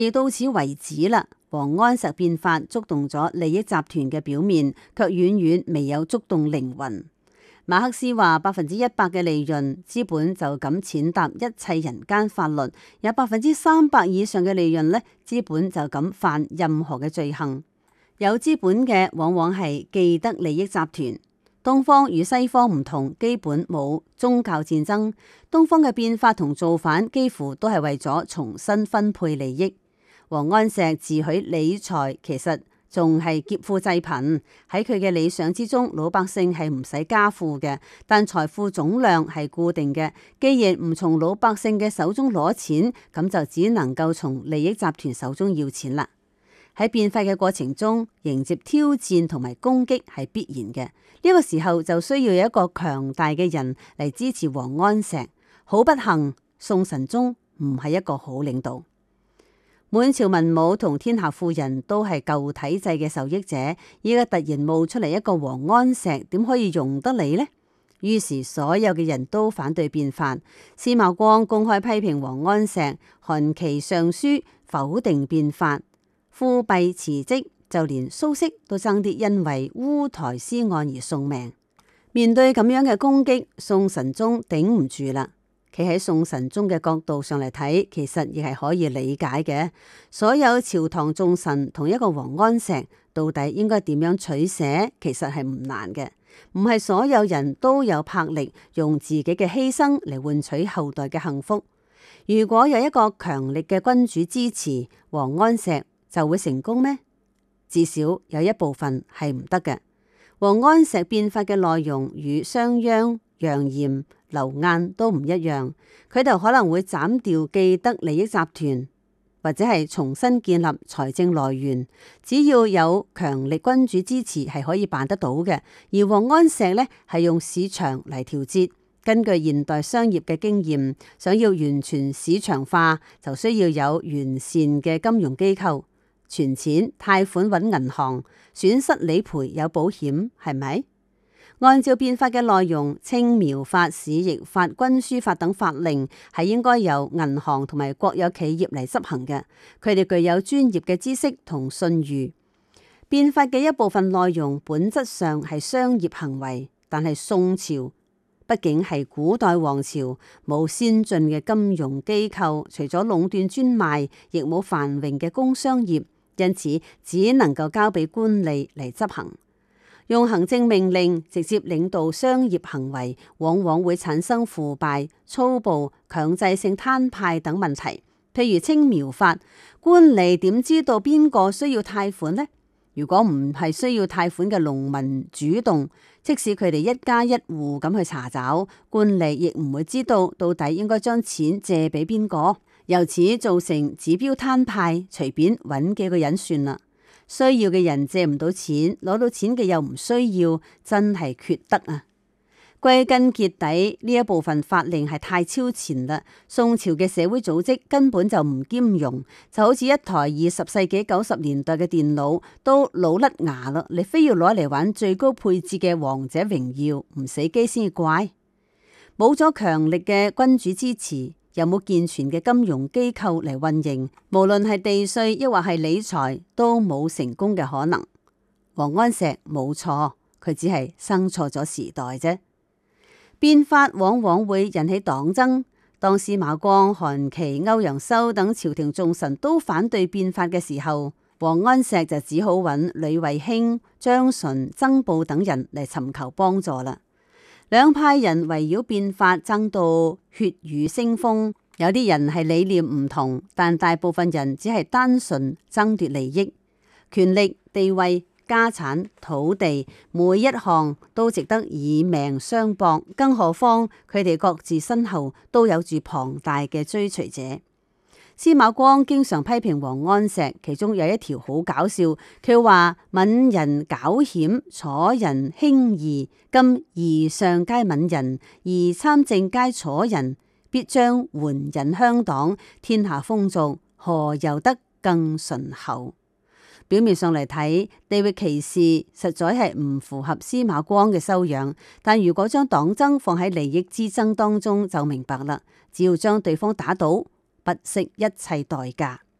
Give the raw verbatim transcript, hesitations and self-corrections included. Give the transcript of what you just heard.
亦到此為止啦。王安石變法觸動咗利益集團嘅表面，卻遠遠未有觸動靈魂。馬克思話：百分之一百嘅利潤，資本就敢踐踏一切人間法律；有百分之三百以上嘅利潤呢，資本就敢犯任何嘅罪行。有資本嘅往往係既得利益集團。東方與西方唔同，基本冇宗教戰爭。東方嘅變法同造反幾乎都係為咗重新分配利益。王安石自詡理財，其實仲係劫富濟貧。喺佢嘅理想之中，老百姓係唔使加富嘅，但財富總量係固定嘅。既然唔從老百姓嘅手中攞錢，咁就只能夠從利益集團手中要錢啦。喺變法嘅過程中，迎接挑戰同埋攻擊係必然嘅。呢個時候就需要有一個強大嘅人嚟支持王安石。好不幸，宋神宗唔係一個好領導。滿朝文武同天下富人都係舊體制嘅受益者，依家突然冒出嚟一個王安石，點可以容得你呢？於是所有嘅人都反對變法。司馬光公開批評王安石，韓琦上書否定變法。富弼辭職，就連蘇軾都爭啲因為烏台詩案而送命。面對咁樣嘅攻擊，宋神宗頂唔住啦。企喺宋神宗嘅角度上嚟睇，其實亦係可以理解嘅。所有朝堂眾臣同一個王安石，到底應該點樣取捨，其實係唔難嘅。唔係所有人都有魄力用自己嘅犧牲嚟換取後代嘅幸福。如果有一個強力嘅君主支持，王安石就會成功咩？至少有一部分係唔得嘅。王安石變法嘅內容與商鞅、楊炎、劉晏都唔一樣，佢哋可能會斬掉既得利益集團，或者係重新建立財政來源。只要有強力君主支持，係可以辦得到嘅。而王安石呢，係用市場嚟調節。根據現代商業嘅經驗，想要完全市場化，就需要有完善嘅金融機構。存錢、貸款揾銀行，損失理賠有保險，係咪？按照變法嘅內容，青苗法、市易法、軍書法等法令係應該由銀行同埋國有企業嚟執行嘅，佢哋具有專業嘅知識同信譽。變法嘅一部分內容本質上係商業行為，但係宋朝畢竟係古代王朝，冇先進嘅金融機構，除咗壟斷專賣，亦冇繁榮嘅工商業。因此只能夠交俾官吏嚟執行，用行政命令直接領導商業行為，往往會產生腐敗、粗暴、強制性攤派等問題。譬如青苗法，官吏點知道邊個需要貸款呢？如果唔係需要貸款嘅農民主動，即使佢哋一家一戶咁去查找，官吏亦唔會知道到底應該將錢借俾邊個。由此造成指標攤派，隨便揾幾個人算啦。需要嘅人借唔到錢，攞到錢嘅又唔需要，真係缺德啊！歸根結底，呢一部分法令係太超前啦。宋朝嘅社會組織根本就唔兼容，就好似一台二十世紀九十年代嘅電腦都老甩牙啦，你非要攞嚟玩最高配置嘅王者榮耀，唔死機先至怪。冇咗強力嘅君主支持，有冇健全嘅金融機構嚟運營，無論係地稅抑或係理財，都冇成功嘅可能。王安石冇錯，佢只係生錯咗時代啫。變法往往會引起黨爭，當司馬光、韓琦、歐陽修等朝廷重臣都反對變法嘅時候，王安石就只好揾呂衛興、張純、曾布等人嚟尋求幫助啦。兩派人圍繞變法爭到血雨腥風，有啲人係理念唔同，但大部分人只係單純爭奪利益、權力、地位、家產、土地，每一項都值得以命相搏，更何況佢哋各自身後都有住龐大嘅追隨者。司馬光經常批評王安石，其中有一條好搞笑，佢話閩人狡險，楚人輕易，今夷上皆閩人，而參政皆楚人，必將援引鄉黨，天下風俗何由得更淳厚？表面上嚟睇，地域歧視實在係唔符合司馬光嘅修養，但如果將黨爭放喺利益之爭當中，就明白啦。只要將對方打倒，不惜一切代價。